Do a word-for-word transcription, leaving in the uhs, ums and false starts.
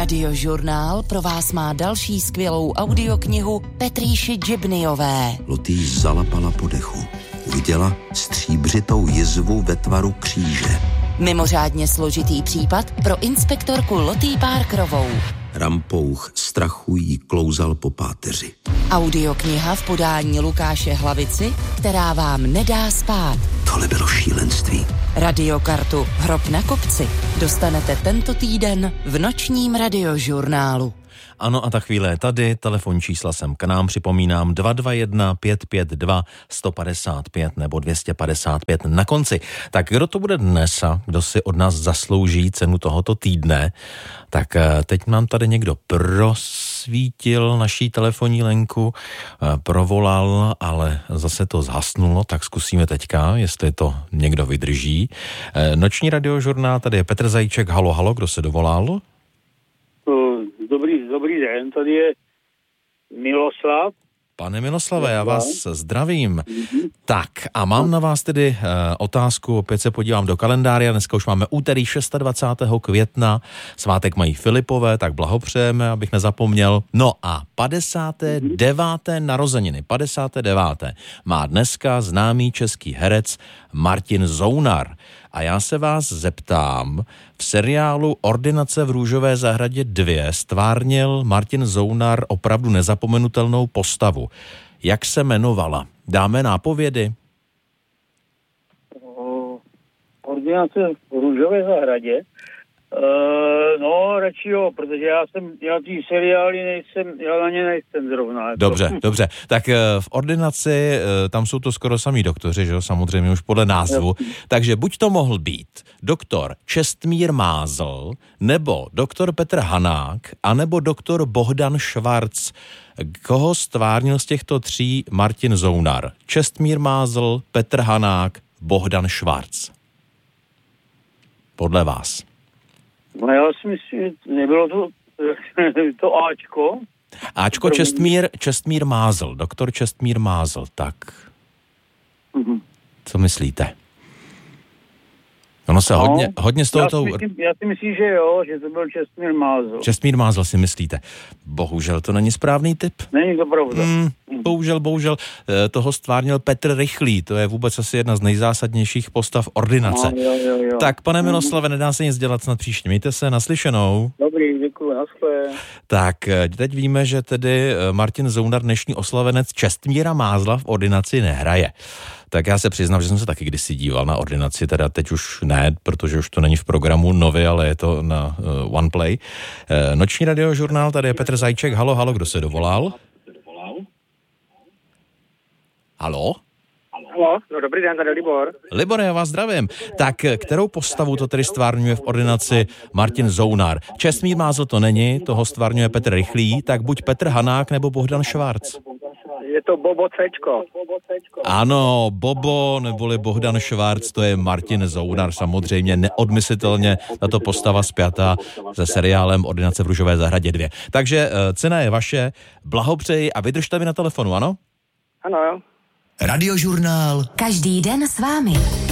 Radiožurnál pro vás má další skvělou audioknihu Petrýši Džibnyové. Lotý zalapala po dechu. Uviděla stříbřitou jizvu ve tvaru kříže. Mimořádně složitý případ pro inspektorku Lotý Parkerovou. Rampouch strachu jí klouzal po páteři. Audiokniha v podání Lukáše Hlavici, která vám nedá spát. Tohle bylo šílenství. Radiokartu Hrob na kopci dostanete tento týden v nočním Radiožurnálu. Ano, a ta chvíle je tady, telefonní čísla sem k nám připomínám dva dva jedna pět pět dva sto padesát pět nebo dvě stě padesát pět na konci. Tak kdo to bude dnes a kdo si od nás zaslouží cenu tohoto týdne? Tak teď nám tady někdo prosvítil naší telefonní linku, provolal, ale zase to zhasnulo, tak zkusíme teďka, jestli to někdo vydrží. Noční Radiožurnál, tady je Petr Zajíček, halo, halo, kdo se dovolal? Dobrý, dobrý den, tady je Miloslav. Pane Miloslave, já vás zdravím. Mm-hmm. Tak a mám na vás tedy e, otázku, opět se podívám do kalendáře, dneska už máme úterý dvacátého šestého května, svátek mají Filipové, tak blahopřejeme, abych nezapomněl. No a padesáté deváté narozeniny, padesáté deváté má dneska známý český herec Martin Zounar. A já se vás zeptám, v seriálu Ordinace v Růžové zahradě dva stvárnil Martin Zounar opravdu nezapomenutelnou postavu. Jak se jmenovala? Dáme nápovědy? O, Ordinace v Růžové zahradě? Uh, no, radši jo, protože já jsem, já ty seriály nejsem, já na ně nejsem zrovna. Jako. Dobře, dobře. Tak v Ordinaci, tam jsou to skoro samý doktoři, že jo, samozřejmě už podle názvu. Takže buď to mohl být doktor Čestmír Mázl, nebo doktor Petr Hanák, anebo doktor Bohdan Švarc. Koho stvárnil z těchto tří Martin Zounar? Čestmír Mázl, Petr Hanák, Bohdan Švarc. Podle vás. No já si myslím, nebylo to to Ačko. Ačko Čestmír, Čestmír Mázl, doktor Čestmír Mázl, tak. Mm-hmm. Co myslíte? Ono se no, hodně, hodně z toho... Já si, myslím, já si myslím, že jo, že to byl Čestmír Mázl. Čestmír Mázl si myslíte. Bohužel to není správný typ. Není to pravda. Mm, bohužel, bohužel. Toho stvárnil Petr Rychlý, to je vůbec asi jedna z nejzásadnějších postav Ordinace. No, jo, jo, jo. Tak, pane Miloslave, nedá se nic dělat, snad příště. Mějte se, naslyšenou. Dobrý, děkuji, naschle. Tak, teď víme, že tedy Martin Zounar, dnešní oslavenec Čestmíra Mázla v Ordinaci nehraje. Tak já se přiznám, že jsem se taky kdysi díval na Ordinaci, teda teď už ne, protože už to není v programu nový, ale je to na uh, OnePlay. Uh, Noční Radiožurnál, tady je Petr Zajíček. Halo, halo, kdo se dovolal? Halo? Halo, no dobrý den, tady Libor. Libor, já vás zdravím. Tak, kterou postavu to tedy stvárňuje v Ordinaci Martin Zounar? Čestmír Mázl to není, toho stvárňuje Petr Rychlý, tak buď Petr Hanák nebo Bohdan Švarc. Je to Bobo Cčko. Ano, Bobo neboli Bohdan Švarc, to je Martin Zounar, samozřejmě neodmyslitelně tato postava spjatá se seriálem Ordinace v Růžové zahradě dva. Takže cena je vaše, blahopřeji a vydržte mi na telefonu, ano? Ano, jo. Radiožurnál. Každý den s vámi.